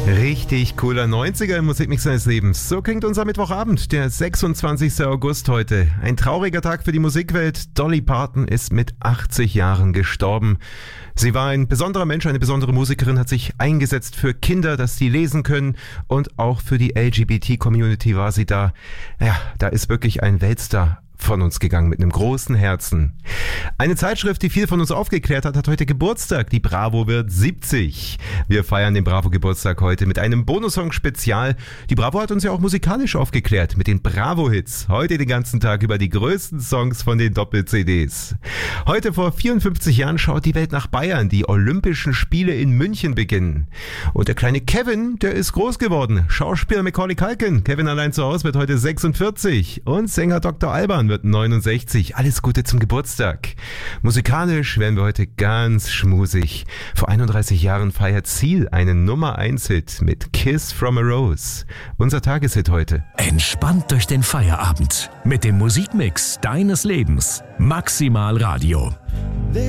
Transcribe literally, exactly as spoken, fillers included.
Richtig cooler neunziger im Musikmix seines Lebens. So klingt unser Mittwochabend, der sechsundzwanzigster August heute. Ein trauriger Tag für die Musikwelt. Dolly Parton ist mit achtzig Jahren gestorben. Sie war ein besonderer Mensch, eine besondere Musikerin, hat sich eingesetzt für Kinder, dass sie lesen können, und auch für die L G B T-Community war sie da. Ja, da ist wirklich ein Weltstar von uns gegangen mit einem großen Herzen. Eine Zeitschrift, die viel von uns aufgeklärt hat, hat heute Geburtstag. Die Bravo wird siebzig. Wir feiern den Bravo-Geburtstag heute mit einem Bonussong-Spezial. Die Bravo hat uns ja auch musikalisch aufgeklärt mit den Bravo-Hits. Heute den ganzen Tag über die größten Songs von den Doppel-C Ds. Heute vor vierundfünfzig Jahren schaut die Welt nach Bayern. Die Olympischen Spiele in München beginnen. Und der kleine Kevin, der ist groß geworden. Schauspieler Macaulay Culkin. Kevin allein zu Hause wird heute sechsundvierzig. Und Sänger Doktor Alban wird neunundsechzig. Alles Gute zum Geburtstag. Musikalisch werden wir heute ganz schmusig. Vor einunddreißig Jahren feiert Seal einen Nummer eins Hit mit Kiss from a Rose. Unser Tageshit heute. Entspannt durch den Feierabend mit dem Musikmix deines Lebens. Maximal Radio.